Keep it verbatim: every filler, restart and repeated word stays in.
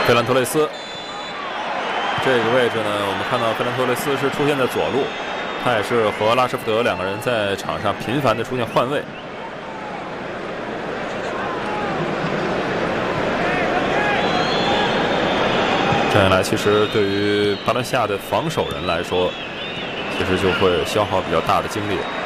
费兰托雷斯这个位置呢，我们看到费兰托雷斯是出现在左路，他也是和拉什福德两个人在场上频繁的出现换位。这样一来，其实对于巴伦西亚的防守人来说，其实就会消耗比较大的精力。